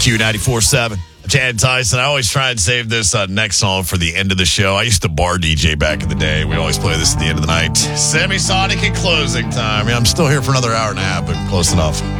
Q94.7. Chad Tyson. I always try and save this next song for the end of the show. I used to bar DJ back in the day. We always play this at the end of the night. Semisonic and closing time. I'm still here for another hour and a half, but close enough.